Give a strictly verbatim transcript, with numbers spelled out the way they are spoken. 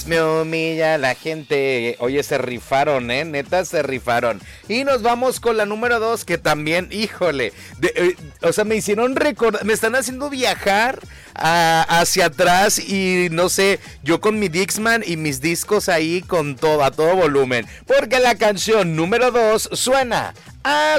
Me humilla la gente. Oye, se rifaron, ¿eh? Neta, se rifaron. Y nos vamos con la número dos, que también, híjole. De, eh, o sea, me hicieron recordar, me están haciendo viajar a, hacia atrás y no sé, yo con mi Dixman y mis discos ahí con todo, a todo volumen. Porque la canción número dos suena así.